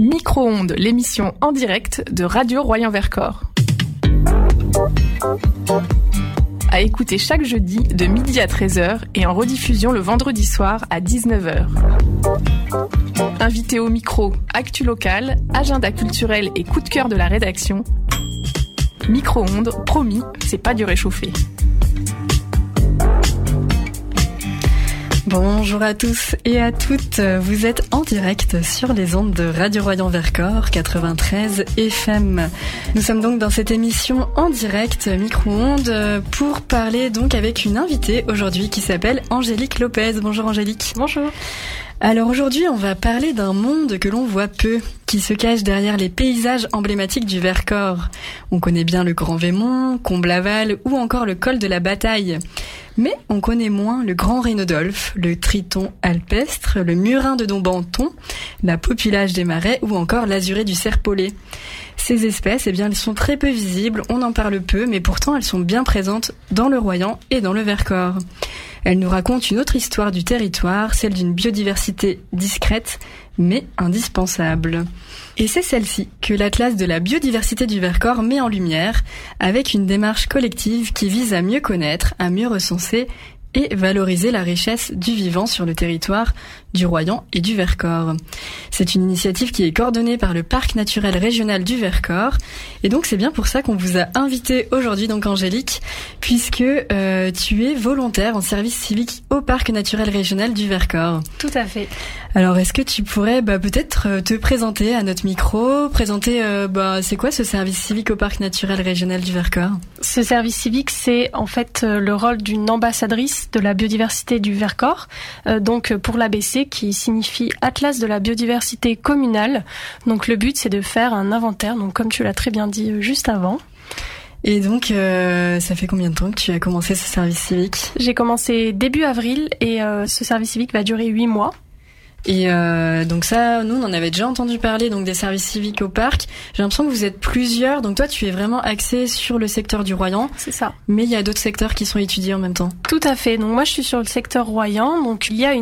Micro-ondes, l'émission en direct de Radio Royan-Vercors. À écouter chaque jeudi de midi à 13h et en rediffusion le vendredi soir à 19h. Invité au micro, actu locale, agenda culturel et coup de cœur de la rédaction. Micro-ondes, promis, c'est pas du réchauffé. Bonjour à tous et à toutes, vous êtes en direct sur les ondes de Radio Royan-Vercors 93 FM. Nous sommes donc dans cette émission en direct Micro-ondes pour parler donc avec une invitée aujourd'hui qui s'appelle Angélique Lopez. Bonjour Angélique. Bonjour. Alors aujourd'hui, on va parler d'un monde que l'on voit peu, qui se cache derrière les paysages emblématiques du Vercors. On connaît bien le Grand Vémont, Comblaval ou encore le col de la Bataille. Mais on connaît moins le Grand Rhinodolfe, le Triton alpestre, le Murin de Dombanton, la Populage des Marais ou encore l'Azuré du Serpollet. Ces espèces, elles sont très peu visibles, on en parle peu, mais pourtant elles sont bien présentes dans le Royan et dans le Vercors. Elles nous racontent une autre histoire du territoire, celle d'une biodiversité discrète, mais indispensable. Et c'est celle-ci que l'Atlas de la biodiversité du Vercors met en lumière, avec une démarche collective qui vise à mieux connaître, à mieux recenser et valoriser la richesse du vivant sur le territoire du Royan et du Vercors. C'est une initiative qui est coordonnée par le Parc naturel régional du Vercors, et donc c'est bien pour ça qu'on vous a invité aujourd'hui, donc Angélique, puisque tu es volontaire en service civique au Parc naturel régional du Vercors. Tout à fait. Alors est-ce que tu pourrais peut-être te présenter à notre micro, présenter c'est quoi ce service civique au Parc naturel régional du Vercors ? Ce service civique, c'est en fait le rôle d'une ambassadrice de la biodiversité du Vercors, donc pour l'ABC qui signifie Atlas de la biodiversité communale. Donc le but c'est de faire un inventaire, donc comme tu l'as très bien dit juste avant. Et donc, ça fait combien de temps que tu as commencé ce service civique ? J'ai commencé début avril et ce service civique va durer 8 mois. Et donc ça, nous on en avait déjà entendu parler, donc des services civiques au parc. J'ai l'impression que vous êtes plusieurs, donc toi tu es vraiment axé sur le secteur du Royan. C'est ça. Mais il y a d'autres secteurs qui sont étudiés en même temps. Tout à fait. Donc moi je suis sur le secteur Royan, donc il y a une